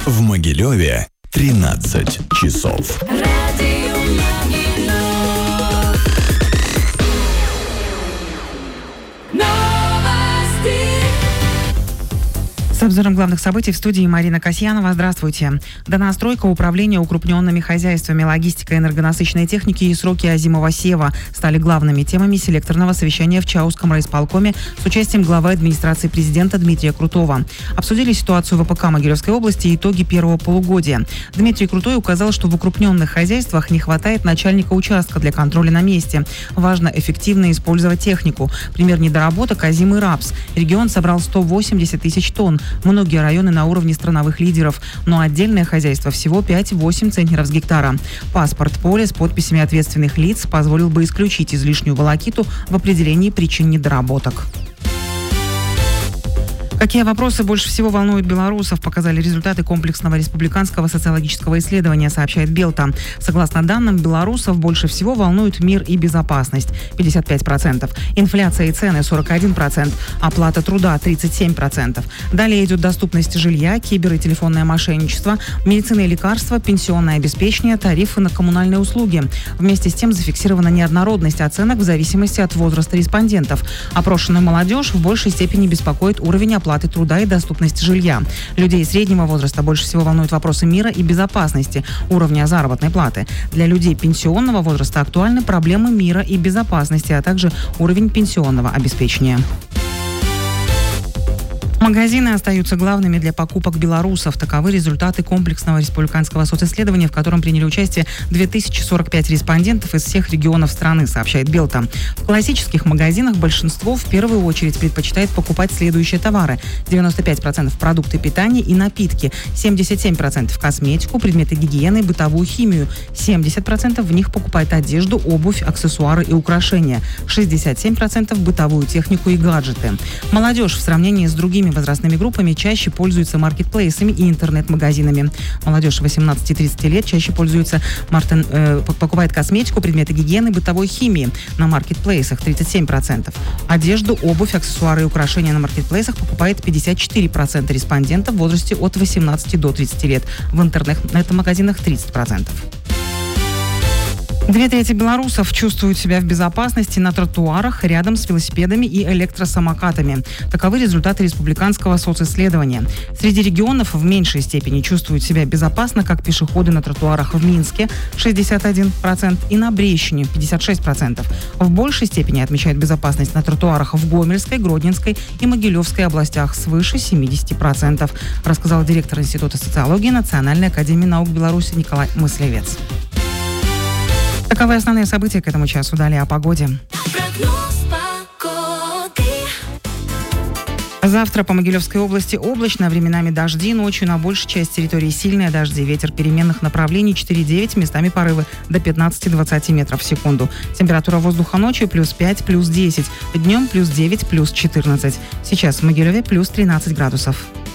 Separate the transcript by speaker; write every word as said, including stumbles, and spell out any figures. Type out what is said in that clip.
Speaker 1: В Могилеве тринадцать часов.
Speaker 2: С обзором главных событий в студии Марина Касьянова. Здравствуйте. Донастройка, управление укрупненными хозяйствами, логистика энергонасыщенной техники и сроки озимого сева стали главными темами селекторного совещания в Чаусском райисполкоме с участием главы администрации президента Дмитрия Крутого. Обсудили ситуацию в ВПК Могилевской области и итоги первого полугодия. Дмитрий Крутой указал, что в укрупненных хозяйствах не хватает начальника участка для контроля на месте. Важно эффективно использовать технику. Пример недоработок – озимый рапс. Регион собрал сто восемьдесят тысяч тонн. Многие районы на уровне страновых лидеров, но отдельное хозяйство всего пять-восемь центнеров с гектара. Паспорт поля с подписями ответственных лиц позволил бы исключить излишнюю волокиту в определении причин недоработок. Какие вопросы больше всего волнуют белорусов, показали результаты комплексного республиканского социологического исследования, сообщает Белта. Согласно данным, белорусов больше всего волнуют мир и безопасность – пятьдесят пять процентов, инфляция и цены – сорок один процент, оплата труда – тридцать семь процентов. Далее идет доступность жилья, кибер- и телефонное мошенничество, медицина и лекарства, пенсионное обеспечение, тарифы на коммунальные услуги. Вместе с тем зафиксирована неоднородность оценок в зависимости от возраста респондентов. Опрошенную молодежь в большей степени беспокоит уровень оплаты оплаты труда и доступность жилья. Людей среднего возраста больше всего волнуют вопросы мира и безопасности, уровня заработной платы. Для людей пенсионного возраста актуальны проблемы мира и безопасности, а также уровень пенсионного обеспечения. Магазины остаются главными для покупок белорусов. Таковы результаты комплексного республиканского социсследования, в котором приняли участие две тысячи сорок пять респондентов из всех регионов страны, сообщает Белта. В классических магазинах большинство в первую очередь предпочитает покупать следующие товары. девяносто пять процентов продукты питания и напитки, семьдесят семь процентов косметику, предметы гигиены, бытовую химию, семьдесят процентов в них покупают одежду, обувь, аксессуары и украшения, шестьдесят семь процентов бытовую технику и гаджеты. Молодежь в сравнении с другими возрастными группами чаще пользуются маркетплейсами и интернет-магазинами. Молодежь восемнадцати тридцати лет чаще пользуется, Мартин, э, покупает косметику, предметы гигиены, бытовой химии на маркетплейсах тридцать семь процентов. Одежду, обувь, аксессуары и украшения на маркетплейсах покупает пятьдесят четыре процента респондентов в возрасте от восемнадцати до тридцати лет. В интернет-магазинах тридцать процентов. Две трети белорусов чувствуют себя в безопасности на тротуарах рядом с велосипедами и электросамокатами. Таковы результаты республиканского социсследования. Среди регионов в меньшей степени чувствуют себя безопасно, как пешеходы на тротуарах в Минске – шестьдесят один процент и на Брещине – пятьдесят шесть процентов. В большей степени отмечают безопасность на тротуарах в Гомельской, Гродненской и Могилевской областях – свыше семьдесят процентов, рассказал директор Института социологии Национальной академии наук Беларуси Николай Мыслевец. Таковы основные события к этому часу. Далее о погоде. Завтра по Могилевской области облачно, временами дожди, ночью на большей части территории сильные дожди. Ветер переменных направлений четыре-девять, местами порывы до пятнадцати-двадцати метров в секунду. Температура воздуха ночью плюс пять, плюс десять, днем плюс девять, плюс четырнадцать. Сейчас в Могилеве плюс тринадцать градусов.